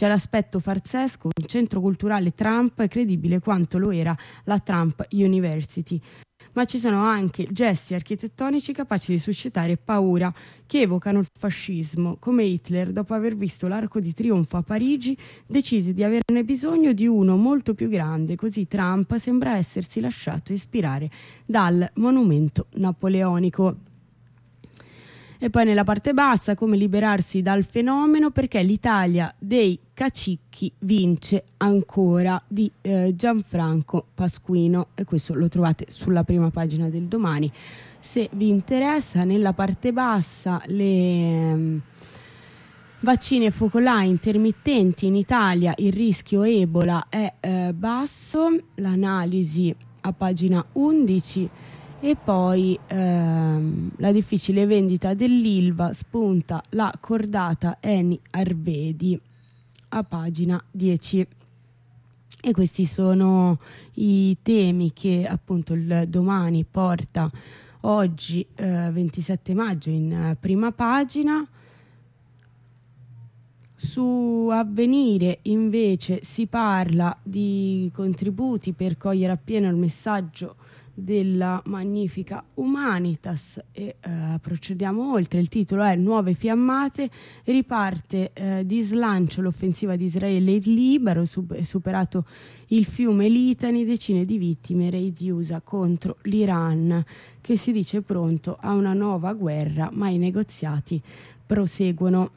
C'è l'aspetto farsesco, un centro culturale Trump credibile quanto lo era la Trump University. Ma ci sono anche gesti architettonici capaci di suscitare paura, che evocano il fascismo, come Hitler, dopo aver visto l'Arco di Trionfo a Parigi, decise di averne bisogno di uno molto più grande, così Trump sembra essersi lasciato ispirare dal monumento napoleonico. E poi nella parte bassa, come liberarsi dal fenomeno, perché l'Italia dei cacicchi vince ancora, di Gianfranco Pasquino, e questo lo trovate sulla prima pagina del Domani. Se vi interessa, nella parte bassa le vaccini e focolai intermittenti in Italia, il rischio Ebola è basso, l'analisi a pagina 11. E poi la difficile vendita dell'Ilva, spunta la cordata Eni Arvedi a pagina 10. E questi sono i temi che appunto il Domani porta oggi 27 maggio in prima pagina. Su Avvenire invece si parla di contributi per cogliere appieno il messaggio della magnifica Humanitas e procediamo oltre. Il titolo è Nuove fiammate, riparte di slancio l'offensiva di Israele in Libano, superato il fiume Litani, decine di vittime, raid USA contro l'Iran che si dice pronto a una nuova guerra, ma i negoziati proseguono.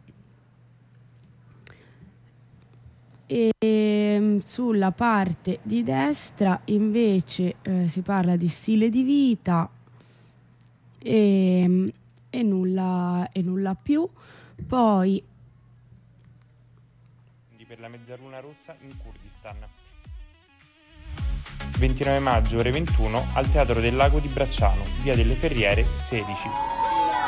E sulla parte di destra invece si parla di stile di vita e nulla più. Poi per la mezzaluna rossa in Kurdistan. 29 maggio ore 21 al Teatro del Lago di Bracciano, via delle Ferriere 16.